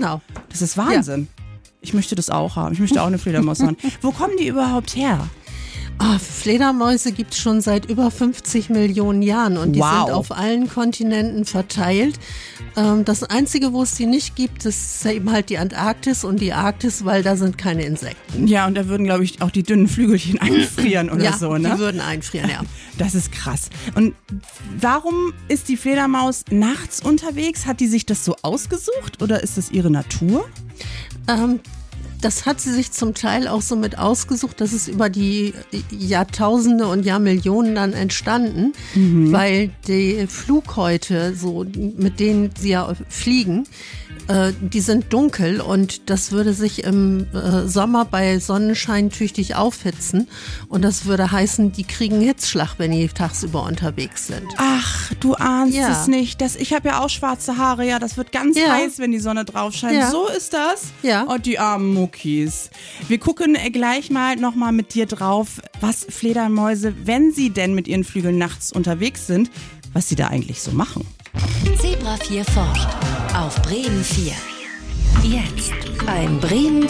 Genau. Das ist Wahnsinn. Ja. Ich möchte das auch haben. Ich möchte auch eine Fledermaus haben. Wo kommen die überhaupt her? Fledermäuse gibt es schon seit über 50 Millionen Jahren und die sind auf allen Kontinenten verteilt. Das Einzige, wo es die nicht gibt, ist eben halt die Antarktis und die Arktis, weil da sind keine Insekten. Ja, und da würden, glaube ich, auch die dünnen Flügelchen einfrieren oder so, ne? Ja, die würden einfrieren, ja. Das ist krass. Und warum ist die Fledermaus nachts unterwegs? Hat die sich das so ausgesucht oder ist das ihre Natur? Das hat sie sich zum Teil auch so mit ausgesucht. Das ist über die Jahrtausende und Jahrmillionen dann entstanden, weil die Flughäute, so mit denen sie ja fliegen, die sind dunkel und das würde sich im Sommer bei Sonnenschein tüchtig aufhitzen und das würde heißen, die kriegen Hitzschlag, wenn die tagsüber unterwegs sind. Ach, du ahnst es nicht. Ich habe ja auch schwarze Haare, ja, das wird ganz heiß, wenn die Sonne drauf scheint. Ja. So ist das? Ja. Oh, die armen Muckis. Wir gucken gleich mal nochmal mit dir drauf, was Fledermäuse, wenn sie denn mit ihren Flügeln nachts unterwegs sind, was sie da eigentlich so machen. Zebra 4 forscht auf Bremen 4. Jetzt ein Bremen